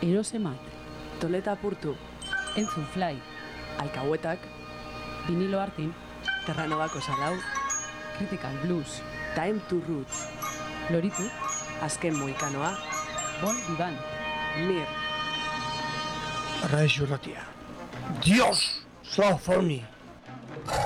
Erosemat, Toleta Purtu, Entzun Fly, Alcahuetak, Vinilo Artin, Terranovako Salau, Critical Blues, Time to Roots, Loritu, Azken Moikanoa, Bon Vivan, Mir, Raixo Ratia. Dios, so funny.